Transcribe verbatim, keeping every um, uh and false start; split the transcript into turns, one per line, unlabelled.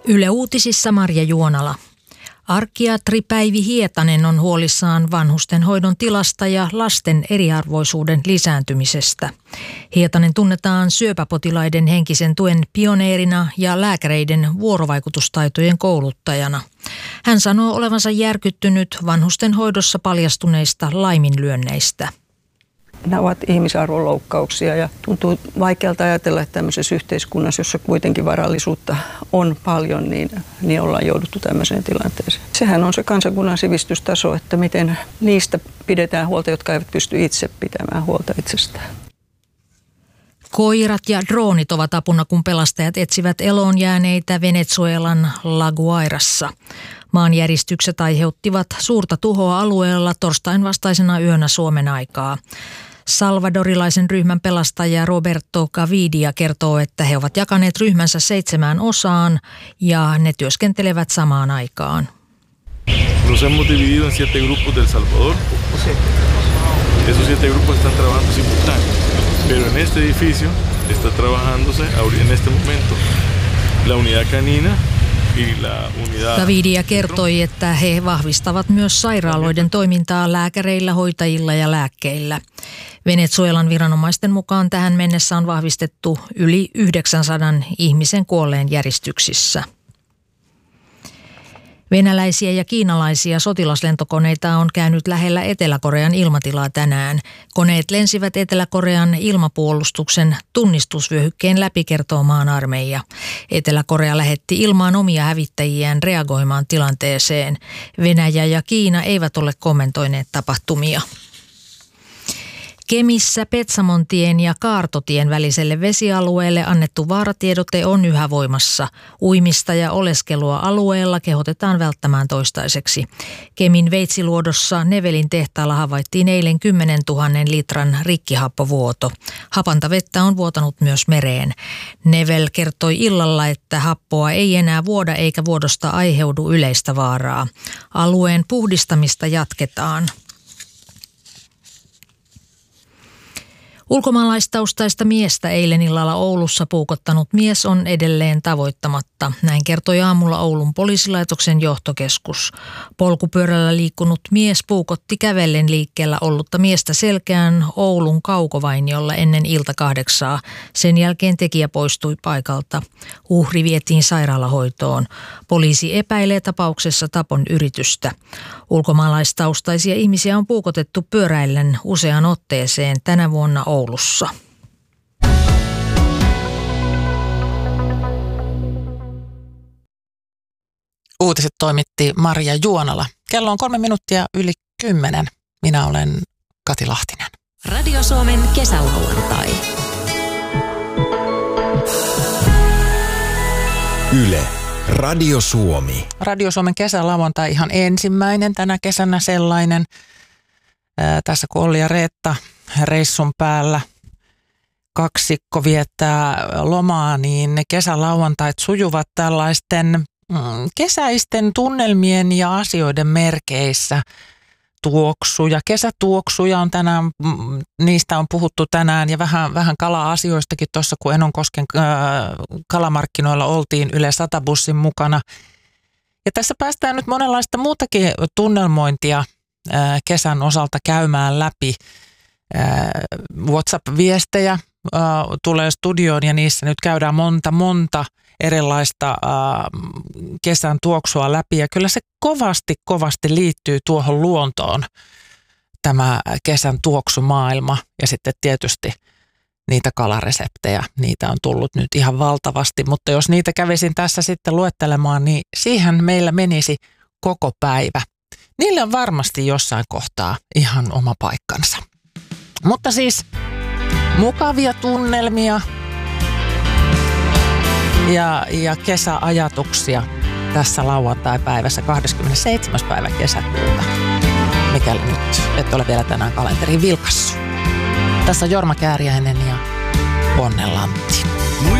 Yle Uutisissa Marja Juonala. Arkiatri Päivi Hietanen on huolissaan vanhustenhoidon tilasta ja lasten eriarvoisuuden lisääntymisestä. Hietanen tunnetaan syöpäpotilaiden henkisen tuen pioneerina ja lääkäreiden vuorovaikutustaitojen kouluttajana. Hän sanoo olevansa järkyttynyt vanhustenhoidossa paljastuneista laiminlyönneistä.
Nämä ovat ihmisarvoloukkauksia ja tuntuu vaikealta ajatella, että tämmöisessä yhteiskunnassa, jossa kuitenkin varallisuutta on paljon, niin, niin ollaan jouduttu tämmöiseen tilanteeseen. Sehän on se kansakunnan sivistystaso, että miten niistä pidetään huolta, jotka eivät pysty itse pitämään huolta itsestään.
Koirat ja droonit ovat apuna, kun pelastajat etsivät eloon jääneitä Venezuelan La Guairassa. Maanjäristykset aiheuttivat suurta tuhoa alueella torstain vastaisena yönä Suomen aikaa. Salvadorilaisen ryhmän pelastaja Roberto Gavidia kertoo, että he ovat jakaneet ryhmänsä seitsemään osaan ja ne työskentelevät samaan aikaan.
Nos hemos dividido en siete grupos del Salvador. Esos siete grupos están trabajando simultáneamente, pero en este edificio está trabajándose en este momento la unidad canina.
Gavidia kertoi, että he vahvistavat myös sairaaloiden toimintaa lääkäreillä, hoitajilla ja lääkkeillä. Venezuelan viranomaisten mukaan tähän mennessä on vahvistettu yli yhdeksänsadan ihmisen kuolleen järjestyksissä. Venäläisiä ja kiinalaisia sotilaslentokoneita on käynyt lähellä Etelä-Korean ilmatilaa tänään. Koneet lensivät Etelä-Korean ilmapuolustuksen tunnistusvyöhykkeen läpi, kertoo maan armeija. Etelä-Korea lähetti ilmaan omia hävittäjiään reagoimaan tilanteeseen. Venäjä ja Kiina eivät ole kommentoineet tapahtumia. Kemissä Petsamontien ja Kaartotien väliselle vesialueelle annettu vaaratiedote on yhä voimassa. Uimista ja oleskelua alueella kehotetaan välttämään toistaiseksi. Kemin Veitsiluodossa Nevelin tehtaalla havaittiin eilen kymmenentuhannen litran rikkihappovuoto. Hapanta vettä on vuotanut myös mereen. Nevel kertoi illalla, että happoa ei enää vuoda eikä vuodosta aiheudu yleistä vaaraa. Alueen puhdistamista jatketaan. Ulkomaalaistaustaista miestä eilen illalla Oulussa puukottanut mies on edelleen tavoittamatta. Näin kertoi aamulla Oulun poliisilaitoksen johtokeskus. Polkupyörällä liikkunut mies puukotti kävellen liikkeellä ollutta miestä selkään Oulun Kaukovainiolla ennen ilta kahdeksaa. Sen jälkeen tekijä poistui paikalta. Uhri vietiin sairaalahoitoon. Poliisi epäilee tapauksessa tapon yritystä. Ulkomaalaistaustaisia ihmisiä on puukotettu pyöräillen useaan otteeseen tänä vuonna Oulussa.
Uutiset toimitti Marja Juonala. Kello on kolme minuuttia yli kymmenen. Minä olen Kati Lahtinen.
Radio Suomen kesälauantai.
Yle. Radio Suomi.
Radio Suomen kesälauantai ihan ensimmäinen tänä kesänä sellainen. Ää, tässä kun Olli ja Reetta reissun päällä kaksikko viettää lomaa, niin ne kesälauantait sujuvat tällaisten mm, kesäisten tunnelmien ja asioiden merkeissä. Tuoksuja, kesätuoksuja on tänään, mm, niistä on puhuttu tänään ja vähän, vähän kala-asioistakin tuossa, kun Enonkosken äh, kalamarkkinoilla oltiin Yle Sata-bussin mukana. Ja tässä päästään nyt monenlaista muutakin tunnelmointia äh, kesän osalta käymään läpi. WhatsApp-viestejä äh, tulee studioon ja niissä nyt käydään monta, monta erilaista äh, kesän tuoksua läpi. Ja kyllä se kovasti, kovasti liittyy tuohon luontoon, tämä kesän tuoksumaailma. Ja sitten tietysti niitä kalareseptejä, niitä on tullut nyt ihan valtavasti. Mutta jos niitä kävisin tässä sitten luettelemaan, niin siihen meillä menisi koko päivä. Niillä on varmasti jossain kohtaa ihan oma paikkansa. Mutta siis mukavia tunnelmia ja, ja kesäajatuksia tässä lauantai-päivässä kahdeskymmenesseitsemäs päivä kesäkuuta, mikäli nyt et ole vielä tänään kalenteriin vilkassut. Tässä on Jorma Kääriäinen ja Ponne Lantti.